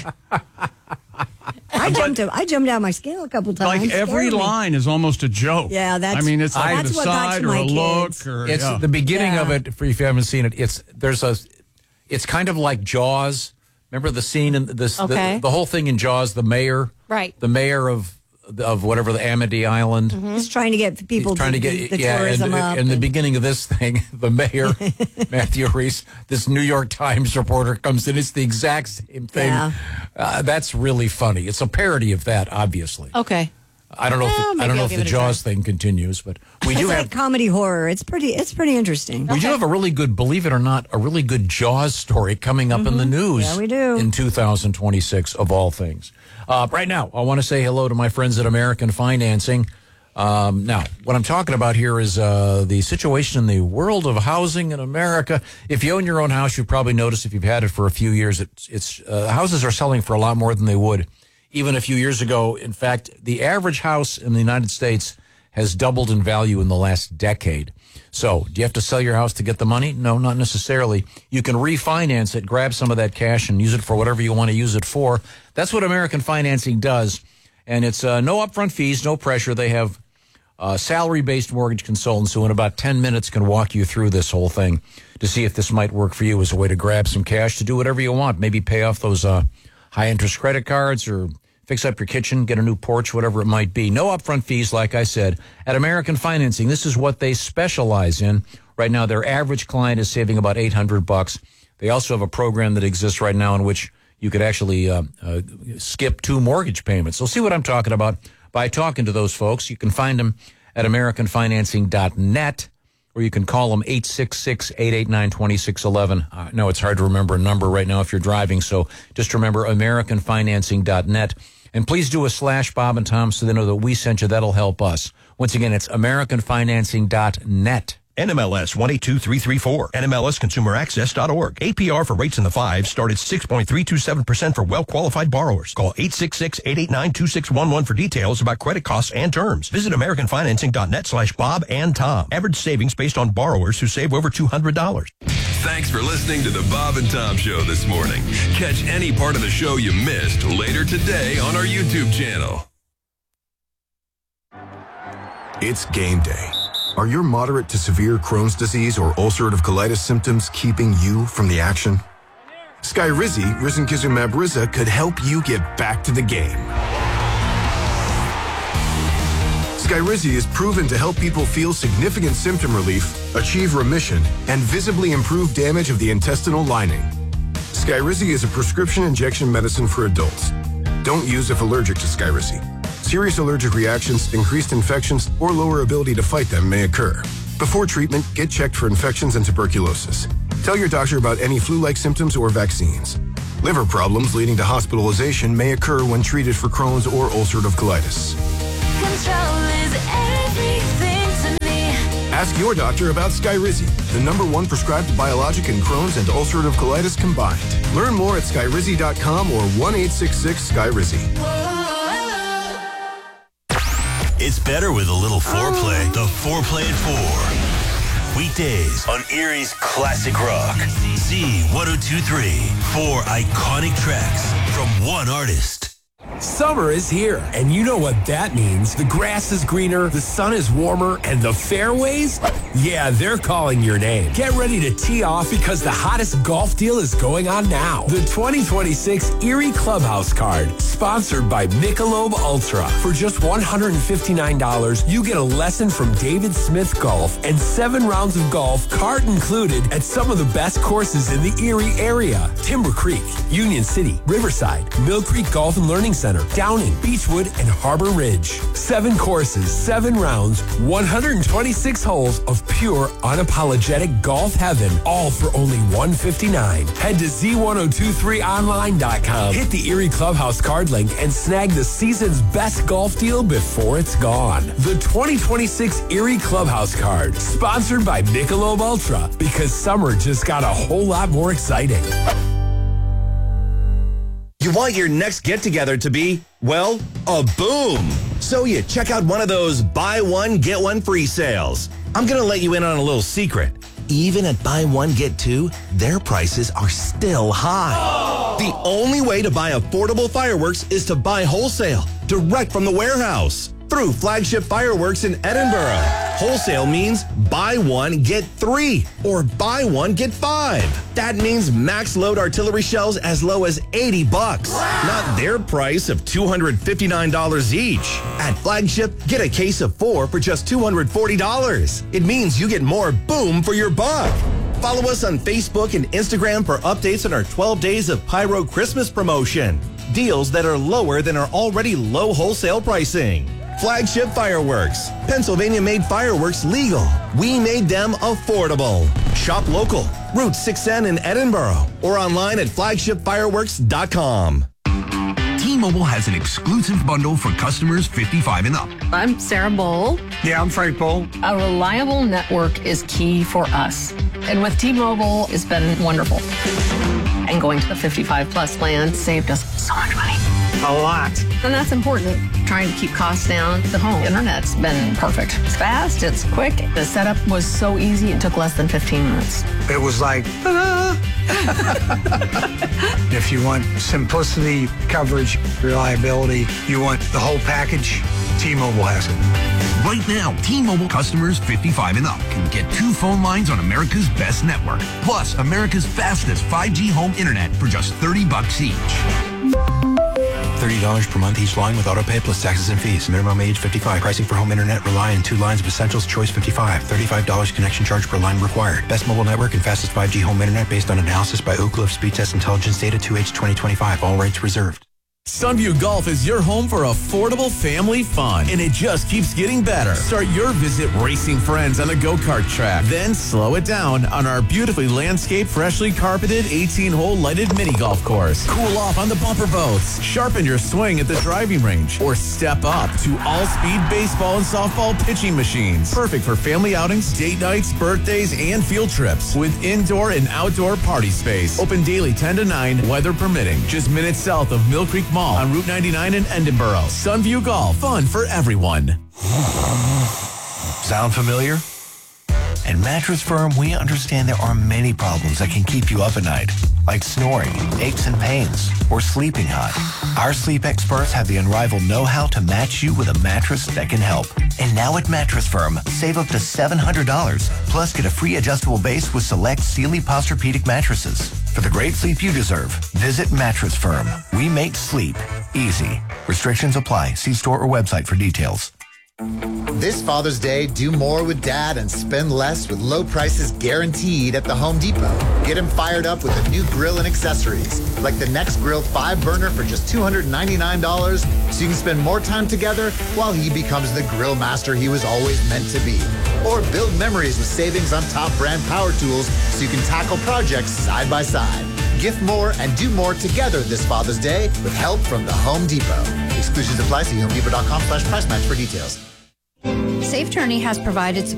I jumped out my scale a couple times. Like every Scared me. line is almost a joke. Yeah, that's. I mean, it's like that's an what got aside to or my a look kids. or It's the beginning of it. If you haven't seen it, it's kind of like Jaws. Remember the scene in this? Okay. The whole thing in Jaws. The mayor, Right. The mayor of whatever the Amity Island. He's trying to get people Trying to the get tourism up. and the beginning of this thing, the mayor Matthew Rhys, this New York Times reporter comes in. It's the exact same thing. Yeah. That's really funny. It's a parody of that, obviously. Okay. I don't know. I don't know if the Jaws thing continues, but we do it's have like comedy horror. It's pretty interesting. we do have a really good, believe it or not, a really good Jaws story coming up in the news. Yeah, we do. In 2026, of all things. Right now, I want to say hello to my friends at American Financing. Now, what I'm talking about here is the situation in the world of housing in America. If you own your own house, you've probably noticed if you've had it for a few years, houses are selling for a lot more than they would even a few years ago. In fact, the average house in the United States has doubled in value in the last decade. So, do you have to sell your house to get the money? No, not necessarily. You can refinance it, grab some of that cash, and use it for whatever you want to use it for. That's what American Financing does. And it's no upfront fees, no pressure. They have salary-based mortgage consultants who in about 10 minutes can walk you through this whole thing to see if this might work for you as a way to grab some cash to do whatever you want. Maybe pay off those high-interest credit cards or fix up your kitchen, get a new porch, whatever it might be. No upfront fees, like I said. At American Financing, this is what they specialize in. Right now, their average client is saving about $800. They also have a program that exists right now in which you could actually skip 2 mortgage payments. So see what I'm talking about by talking to those folks. You can find them at AmericanFinancing.net, or you can call them 866-889-2611. I know it's hard to remember a number right now if you're driving, so just remember AmericanFinancing.net. And please do a /Bob and Tom so they know that we sent you. That'll help us. Once again, it's AmericanFinancing.net. NMLS 182334. NMLSConsumerAccess.org. APR for rates in the 5s start at 6.327% for well-qualified borrowers. Call 866-889-2611 for details about credit costs and terms. Visit AmericanFinancing.net/Bob and Tom. Average savings based on borrowers who save over $200. Thanks for listening to the Bob and Tom Show this morning. Catch any part of the show you missed later today on our YouTube channel. It's game day. Are your moderate to severe Crohn's disease or ulcerative colitis symptoms keeping you from the action? Skyrizi, risankizumab Riza, could help you get back to the game. Skyrizi is proven to help people feel significant symptom relief, achieve remission, and visibly improve damage of the intestinal lining. Skyrizi is a prescription injection medicine for adults. Don't use if allergic to Skyrizi. Serious allergic reactions, increased infections, or lower ability to fight them may occur. Before treatment, get checked for infections and tuberculosis. Tell your doctor about any flu-like symptoms or vaccines. Liver problems leading to hospitalization may occur when treated for Crohn's or ulcerative colitis. Control is everything to me. Ask your doctor about Skyrizi, the #1 prescribed biologic in Crohn's and ulcerative colitis combined. Learn more at skyrizi.com or 1-866-SKYRIZI. It's better with a little foreplay. The Foreplay at 4. Weekdays on Erie's Classic Rock. Z1023. 4 iconic tracks from one artist. Summer is here, and you know what that means. The grass is greener, the sun is warmer, and the fairways? Yeah, they're calling your name. Get ready to tee off because the hottest golf deal is going on now. The 2026 Erie Clubhouse Card, sponsored by Michelob Ultra. For just $159, you get a lesson from David Smith Golf and 7 rounds of golf, cart included, at some of the best courses in the Erie area. Timber Creek, Union City, Riverside, Mill Creek Golf and Learning Center, Downing, Beechwood, and Harbor Ridge. 7 courses, 7 rounds, 126 holes of pure, unapologetic golf heaven, all for only $159. Head to Z1023online.com, hit the Erie Clubhouse card link, and snag the season's best golf deal before it's gone. The 2026 Erie Clubhouse Card, sponsored by Michelob Ultra, because summer just got a whole lot more exciting. You want your next get-together to be, well, a boom. So you check out one of those buy one, get one free sales. I'm going to let you in on a little secret. Even at buy one, get 2, their prices are still high. Oh! The only way to buy affordable fireworks is to buy wholesale, direct from the warehouse, through Flagship Fireworks in Edinburgh. Wholesale means buy 1, get 3, or buy 1, get 5. That means max load artillery shells as low as $80. Wow. Not their price of $259 each. At Flagship, get a case of 4 for just $240. It means you get more boom for your buck. Follow us on Facebook and Instagram for updates on our 12 Days of Pyro Christmas promotion. Deals that are lower than our already low wholesale pricing. Flagship Fireworks. Pennsylvania-made fireworks legal. We made them affordable. Shop local. Route 6N in Edinburgh. Or online at flagshipfireworks.com. T-Mobile has an exclusive bundle for customers 55 and up. I'm Sarah Bowl. Yeah, I'm Frank Bowl. A reliable network is key for us. And with T-Mobile, it's been wonderful. And going to the 55 plus plan saved us so much money. A lot. And that's important. Trying to keep costs down. The home internet's been perfect. It's fast, it's quick. The setup was so easy, it took less than 15 minutes. It was like, If you want simplicity, coverage, reliability, you want the whole package, T-Mobile has it. Right now, T-Mobile customers 55 and up can get 2 phone lines on America's best network, plus America's fastest 5G home internet for just $30 each. $30 per month each line with autopay plus taxes and fees. Minimum age 55. Pricing for home internet. Rely on 2 lines of Essentials. Choice 55. $35 connection charge per line required. Best mobile network and fastest 5G home internet based on analysis by Oak Cliff Speed Test Intelligence Data 2H 2025. All rights reserved. Sunview Golf is your home for affordable family fun, and it just keeps getting better. Start your visit racing friends on the go-kart track, then slow it down on our beautifully landscaped, freshly carpeted 18-hole lighted mini golf course. Cool off on the bumper boats, sharpen your swing at the driving range, or step up to all-speed baseball and softball pitching machines. Perfect for family outings, date nights, birthdays, and field trips with indoor and outdoor party space. Open daily 10 to 9, weather permitting. Just minutes south of Mill Creek Mall on Route 99 in Edinburgh. Sunview Golf, fun for everyone. Sound familiar? At Mattress Firm, we understand there are many problems that can keep you up at night, like snoring, aches and pains, or sleeping hot. Our sleep experts have the unrivaled know-how to match you with a mattress that can help. And now at Mattress Firm, save up to $700, plus get a free adjustable base with select Sealy Posturepedic mattresses. For the great sleep you deserve, visit Mattress Firm. We make sleep easy. Restrictions apply. See store or website for details. This Father's Day, do more with Dad and spend less with low prices guaranteed at the Home Depot. Get him fired up with a new grill and accessories, like the Next Grill 5-burner for just $299, so you can spend more time together while he becomes the grill master he was always meant to be. Or build memories with savings on top brand power tools so you can tackle projects side by side. Gift more and do more together this Father's Day with help from the Home Depot. Exclusions apply. See HomeDepot.com/price match for details. Safe Journey has provided